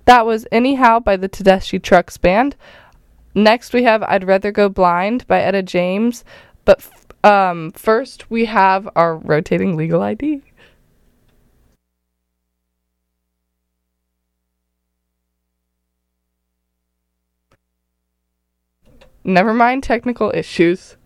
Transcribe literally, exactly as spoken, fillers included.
That was Anyhow by the Tedeschi Trucks Band. Next we have I'd Rather Go Blind by Etta James. But f- um, first we have our rotating legal I D. Never mind technical issues.